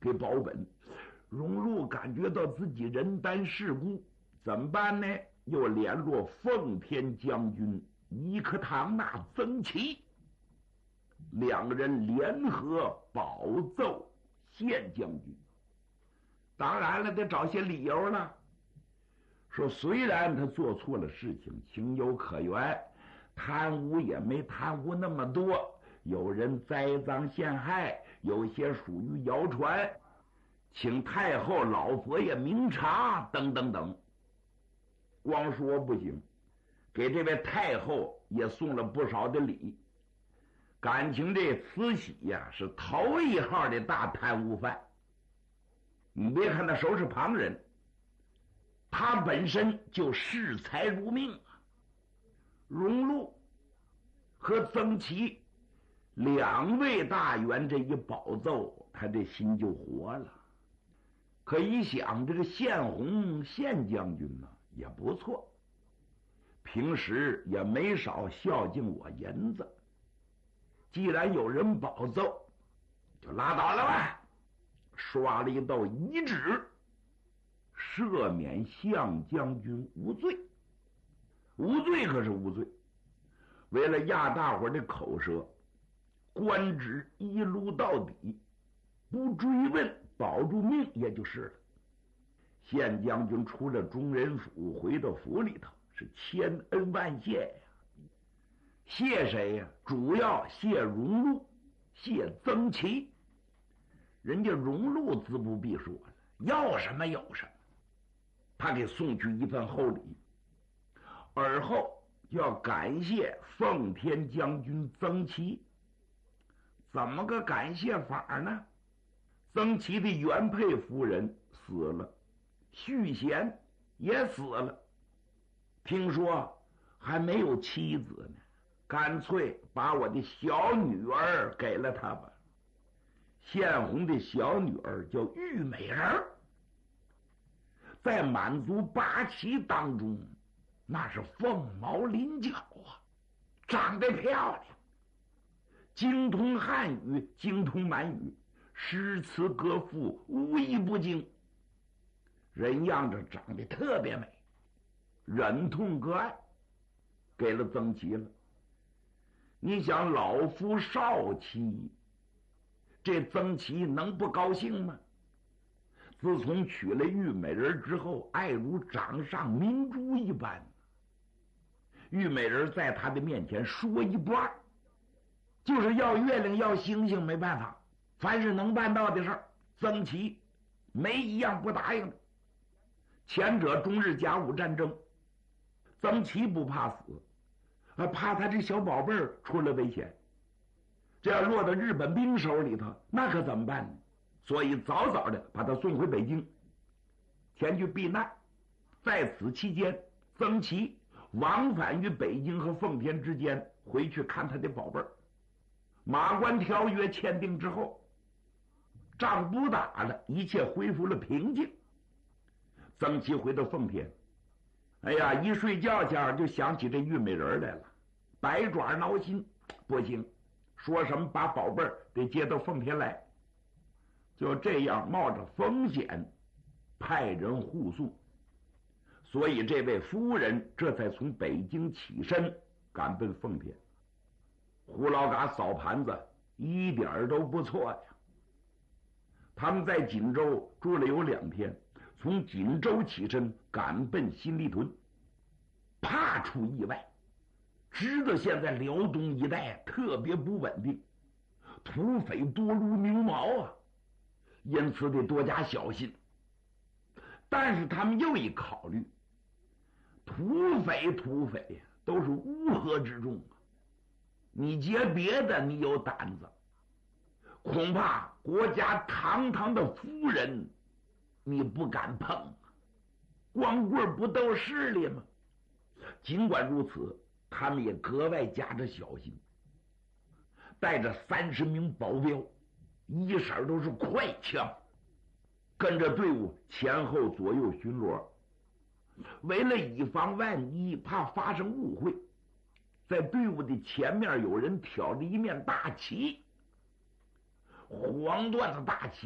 给保本。荣禄感觉到自己人单势孤，怎么办呢？又联络奉天将军伊克唐纳曾齐，两个人联合保奏献将军。当然了，得找些理由了。说虽然他做错了事情，情有可原，贪污也没贪污那么多，有人栽赃陷害，有些属于谣传，请太后老佛爷明察，等等等。光说不行，给这位太后也送了不少的礼。感情这慈禧呀，是头一号的大贪污犯。你别看他收拾旁人，他本身就视财如命啊。荣禄和曾齐两位大员这一保奏，他这心就活了。可一想，这个献洪献将军呢也不错，平时也没少孝敬我银子，既然有人保奏，就拉倒了吧。刷了一道遗旨，赦免项将军无罪。无罪可是无罪，为了压大伙的口舌，官职一撸到底，不追问，保住命也就是了。县将军出了中人府，回到府里头，是千恩万谢呀。谢谁呀？主要谢荣禄，谢曾齐。人家荣禄自不必说了，要什么有什么，他给送去一份厚礼。而后就要感谢奉天将军曾齐。怎么个感谢法呢？曾齐的原配夫人死了，续弦也死了，听说还没有妻子呢，干脆把我的小女儿给了他吧。献洪的小女儿叫玉美人，在满族八旗当中那是凤毛麟角啊，长得漂亮，精通汉语，精通满语，诗词歌赋无一不精，人样子长得特别美，忍痛割爱，给了曾齐了。你想老夫少妻，这曾齐能不高兴吗？自从娶了玉美人之后，爱如掌上明珠一般。玉美人在他的面前说一不二，就是要月亮要星星，没办法，凡是能办到的事儿，曾齐没一样不答应的。前者中日甲午战争，曾齐不怕死，怕他这小宝贝儿出了危险，这要落到日本兵手里头，那可怎么办呢？所以早早的把他送回北京，前去避难。在此期间，曾齐往返于北京和奉天之间，回去看他的宝贝儿。马关条约签订之后，仗不打了，一切恢复了平静。曾齐回到奉天，哎呀，一睡觉前就想起这玉美人来了，百爪挠心，不行，说什么把宝贝儿得接到奉天来。就这样冒着风险派人护送，所以这位夫人这才从北京起身赶奔奉天。胡老嘎扫盘子一点都不错呀。他们在锦州住了有2天，从锦州起身赶奔新立屯，怕出意外。知道现在辽东一带特别不稳定，土匪多如牛毛啊，因此得多加小心。但是他们又一考虑，土匪都是乌合之众啊，你劫别的你有胆子，恐怕国家堂堂的夫人你不敢碰啊，光棍不斗势力吗？尽管如此，他们也格外加着小心，带着30名保镖，一色都是快枪，跟着队伍前后左右巡逻。为了以防万一，怕发生误会，在队伍的前面有人挑着一面大旗，黄缎的大旗